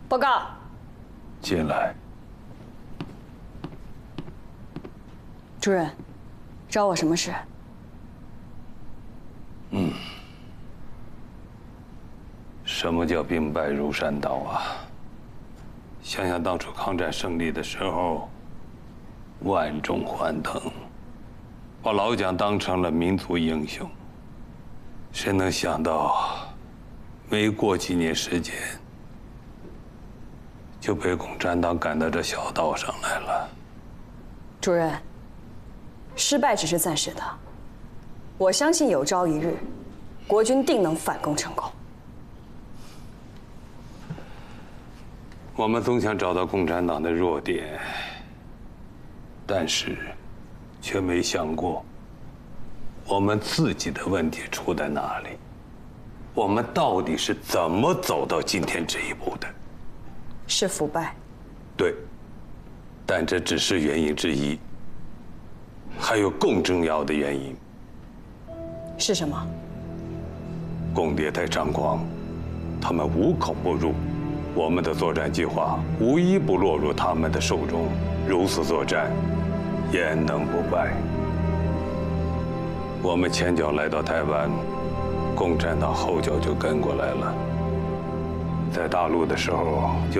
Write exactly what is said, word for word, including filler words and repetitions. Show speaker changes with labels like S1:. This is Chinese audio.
S1: 报告。
S2: 进来。
S1: 主任，找我什么事？
S2: 嗯。什么叫兵败如山倒啊？想想当初抗战胜利的时候，万众欢腾，把老蒋当成了民族英雄。谁能想到，没过几年时间，就被共产党赶到这小道上来了。
S1: 主任，失败只是暂时的，我相信有朝一日，国军定能反攻成功。
S2: 我们总想找到共产党的弱点，但是，却没想过，我们自己的问题出在哪里？我们到底是怎么走到今天这一步的？
S1: 是腐败。
S2: 对，但这只是原因之一，还有更重要的原因。
S1: 是什么？
S2: 共谍太猖狂，他们无孔不入。我们的作战计划无一不落入他们的手中，如此作战，焉能不败？我们前脚来到台湾，共产党后脚就跟过来了。在大陆的时候就。